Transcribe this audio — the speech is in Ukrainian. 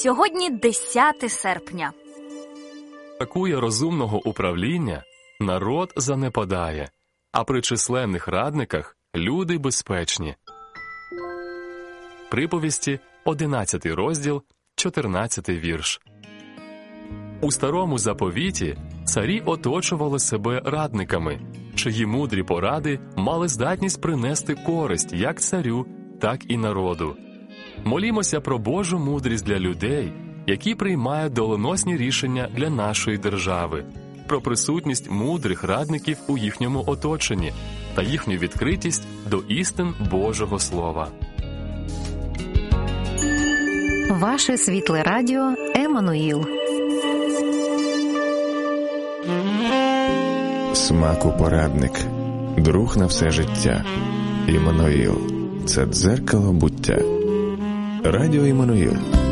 Сьогодні 10 серпня. Бракує розумного управління, народ занепадає, а при численних радниках люди безпечні. Приповісті, 11 розділ, 14 вірш. У старому заповіті царі оточували себе радниками, чиї мудрі поради мали здатність принести користь як царю, так і народу. Молімося про Божу мудрість для людей, які приймають доленосні рішення для нашої держави, про присутність мудрих радників у їхньому оточенні та їхню відкритість до істин Божого Слова. Ваше світле радіо Еммануїл. Смаку порадник. Друг на все життя. Іммануїл. Це дзеркало буття. Радіо Іммануїл.